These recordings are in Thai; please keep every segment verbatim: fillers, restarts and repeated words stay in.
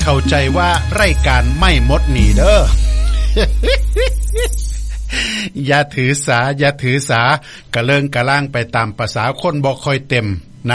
เข้าใจว่ารายการไม่หมดหนีเด้อ อย่าถือสาอย่าถือสากะเลิงกะล่างไปตามภาษาคนบ่ค่อยเต็มนะ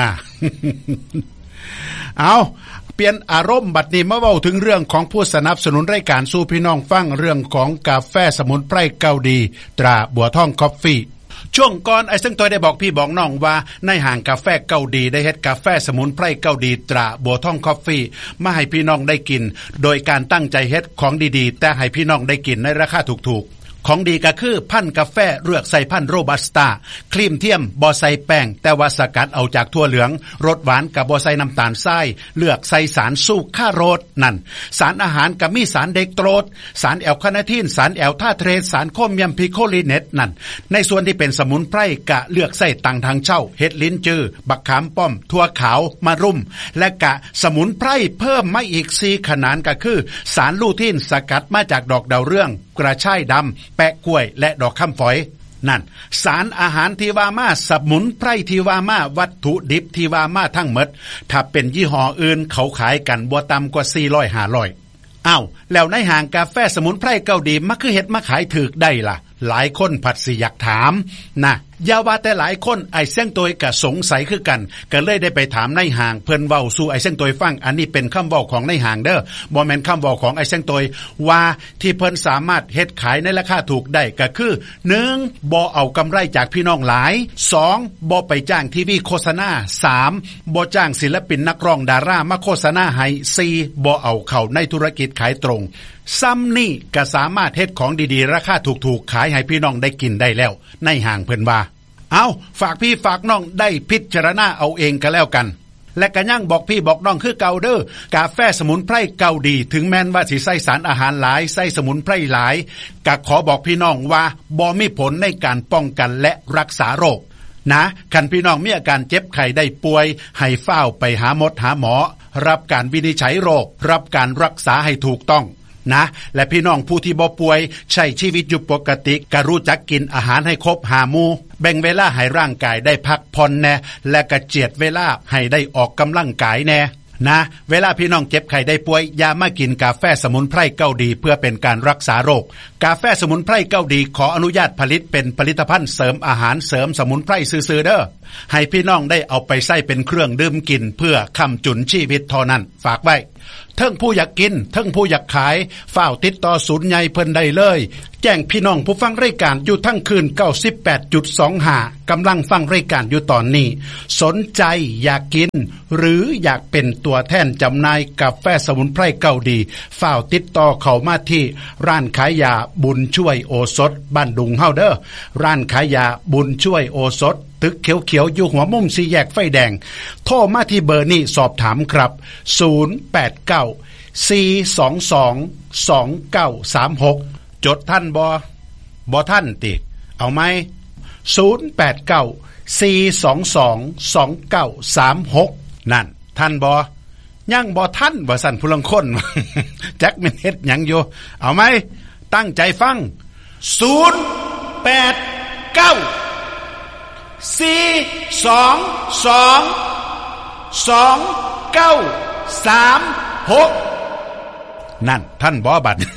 เอาเปลี่ยนอารมณ์บัดนี้มาเว้าถึงเรื่องของผู้สนับสนุนรายการสู่พี่น้องฟังเรื่องของกาแฟสมุนไพรเกาดีตราบัวทองคอฟฟี่ช่วงก่อนไอ้ซึ่งตัวได้บอกพี่บอกน้องว่าในห้างกาแฟเกาดีได้เฮ็ดกาแฟสมุนไพรเกาดีตราบัวทองคอฟฟี่มาให้พี่น้องได้กินโดยการตั้งใจเฮ็ดของดีๆแต่ให้พี่น้องได้กินในราคาถูกๆของดีก็คือพันธุ์กาแฟเลือกใส่พันธุ์โรบัสต้าครีมเทียมบ่ใส่แป้งแต่ว่าสกัดเอาจากถั่วเหลืองรสหวานกับบ่ใส่น้ำตาลทรายเลือกใส่สารสูคาโรสนั่นสารอาหารก็มีสารเด็กโตรสสารแอลคาเนทีนสารแอลทาเทรสารโครเมียมพิโคลีเนตนั่นในส่วนที่เป็นสมุนไพรก็เลือกใส่ตังทางเช่าเห็ดลิ้นจือบักขามป้อมถั่วขาวมะรุมและกะสมุนไพรเพิ่มมาอีกสี่ขนาดก็คือสารลูทีนสกัดมาจากดอกดาวเรืองกระชายดำแปะกล้วยและดอกข้ามฝอยนั่นสารอาหารที่ว่ามาสมุนไพรที่ว่ามาวัตถุดิบที่ว่ามาทั้งหมดถ้าเป็นยี่ห้ออื่นเขาขายกันบ่ต่ำกว่าสี่ร้อย ห้าร้อยอ้าวแล้วในห้างกาแฟสมุนไพรเกาดีมันคือเฮ็ดมาขายถูกได้ล่ะหลายคนผัดสิอยากถามนะอย่าว่าแต่หลายคนไอ้เสี่ยงตัวก็สงสัยคือกันก็เลยได้ไปถามในห้างเพิ่นเว้าสู่ไอ้เสี่ยงตัวฟังอันนี้เป็นคำเว้าของในห้างเด้อบ่แม่นคำเว้าของไอ้เสี่ยงตัวว่าที่เพิ่นสามารถเฮ็ดขายในราคาถูกได้ก็คือหนึ่งบ่เอากำไรจากพี่น้องหลายสองบ่ไปจ้างทีวีโฆษณาสามบ่จ้างศิลปินนักร้องดารามาโฆษณาให้สี่บ่เอาเข้าในธุรกิจขายตรงซ้ำนี่ก็สามารถเฮ็ดของดีๆราคาถูกๆขายให้พี่น้องได้กินได้แล้วในห้างเพิ่นว่าเอาฝากพี่ฝากน้องได้พิจารณาเอาเองก็แล้วกันและก็ยังบอกพี่บอกน้องคือเก่าเด้อกาแฟสมุนไพรเกาดีถึงแม้นว่าสิใส่สารอาหารหลายใส่สมุนไพรหลายก็ขอบอกพี่น้องว่าบ่มีผลในการป้องกันและรักษาโรคนะคันพี่น้องมีอาการเจ็บไข้ได้ป่วยให้เฝ้าไปหาหมอหาหมอรับการวินิจฉัยโรครับการรักษาให้ถูกต้องนะและพี่น้องผู้ที่บ่ป่วยใช้ชีวิตอยู่ปกติก็รู้จักกินอาหารให้ครบห้าหมู่แบ่งเวลาให้ร่างกายได้พักผ่อนแน่และก็เจียดเวลาให้ได้ออกกำลังกายแน่นะเวลาพี่น้องเจ็บไข้ได้ป่วยอย่ามากินกาแฟสมุนไพรเกาดีเพื่อเป็นการรักษาโรคกาแฟสมุนไพรเกาดีขออนุญาตผลิตเป็นผลิตภัณฑ์เสริมอาหารเสริมสมุนไพรซื่อๆเด้อให้พี่น้องได้เอาไปใช้เป็นเครื่องดื่มกินเพื่อค้ำจุนชีวิตเท่านั้นฝากไว้เทิงผู้อยากกินเทิงผู้อยากขายฝ้าวติดต่อศูนย์ใหญ่เพิ่นได้เลยแจ้งพี่น้องผู้ฟังรายการอยู่ทั้งคืน เก้าสิบแปดจุดสองห้า กำลังฟังรายการอยู่ตอนนี้สนใจอยากกินหรืออยากเป็นตัวแทนจำหน่ายกาแฟสมุนไพรเกาดีฝ้าวติดต่อเข้ามาที่ร้านขายยาบุญช่วยโอสถบ้านดุงเฮาเด้อร้านขายยาบุญช่วยโอสถตึกเขียวๆอยู่หัวมุมสี่แยกไฟแดงโทรมาที่เบอร์นี้สอบถามครับศูนย์ แปด เก้า สี่ สอง สอง สอง เก้า สาม หกจดท่านบ่บ่ท่านติเอาไหมศูนย์ แปด เก้า สี่ สอง สอง สอง เก้า สาม หกนั่นท่านบ่ยังบ่ท่านบ่สั่นผู้ลังคนจักแม่นเฮ็ดหยังอยู่เอาไหมตั้งใจฟังศูนย์ แปด เก้า สี่ สอง สอง สอง เก้า สาม หกนั่นท่านบ่บัด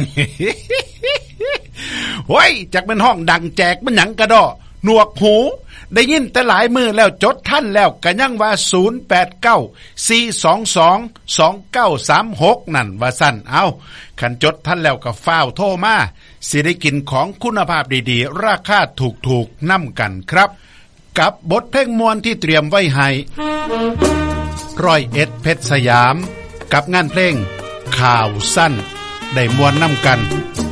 โอ้ยจักเป็นห้องดังแจกมันหยังกระดอหนวกหูได้ยินแต่หลายมือแล้วจดท่านแล้วก็ยังว่าศูนย์ แปด เก้า สี่ สอง สอง สอง เก้า สาม หกนั่นว่าสั่นเอาคันจดท่านแล้วก็ฟ้าวโทรมาสิได้กินของคุณภาพดีๆราคาถูกๆนำกันครับกับบทเพลงมวลที่เตรียมไว้ให้ร้อยเอ็ดเพชรสยามกับงานเพลงข่าวสั้นได้มวลนำกัน